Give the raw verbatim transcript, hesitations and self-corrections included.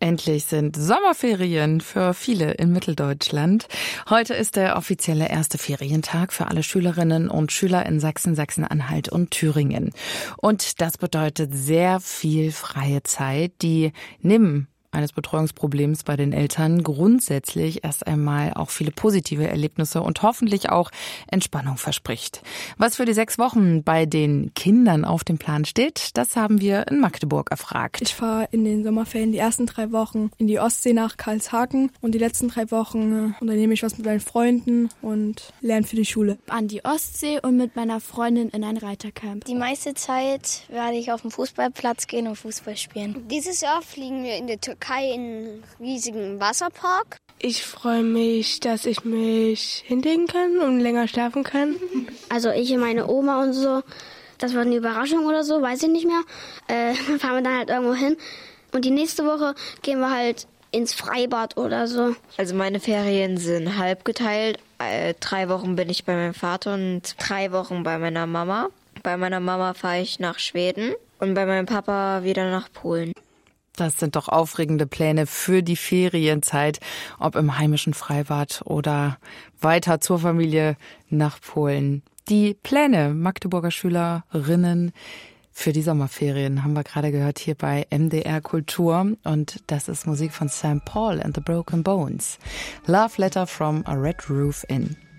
Endlich sind Sommerferien für viele in Mitteldeutschland. Heute ist der offizielle erste Ferientag für alle Schülerinnen und Schüler in Sachsen, Sachsen-Anhalt und Thüringen. Und das bedeutet sehr viel freie Zeit, die neben eines Betreuungsproblems bei den Eltern grundsätzlich erst einmal auch viele positive Erlebnisse und hoffentlich auch Entspannung verspricht. Was für die sechs Wochen bei den Kindern auf dem Plan steht, das haben wir in Magdeburg erfragt. Ich fahre in den Sommerferien die ersten drei Wochen in die Ostsee nach Karlshagen und die letzten drei Wochen unternehme ich was mit meinen Freunden und lerne für die Schule. An die Ostsee und mit meiner Freundin in ein Reitercamp. Die meiste Zeit werde ich auf den Fußballplatz gehen und Fußball spielen. Dieses Jahr fliegen wir in die Türkei in einen riesigen Wasserpark. Ich freue mich, dass ich mich hinlegen kann und länger schlafen kann. Also ich und meine Oma und so, das war eine Überraschung oder so, weiß ich nicht mehr. Äh, dann fahren wir dann halt irgendwo hin. Und die nächste Woche gehen wir halt ins Freibad oder so. Also meine Ferien sind halb geteilt. Äh, drei Wochen bin ich bei meinem Vater und drei Wochen bei meiner Mama. Bei meiner Mama fahre ich nach Schweden und bei meinem Papa wieder nach Polen. Das sind doch aufregende Pläne für die Ferienzeit, ob im heimischen Freibad oder weiter zur Familie nach Polen. Die Pläne Magdeburger Schülerinnen für die Sommerferien haben wir gerade gehört hier bei M D R Kultur. Und das ist Musik von Saint Paul and the Broken Bones. Love Letter from a Red Roof Inn.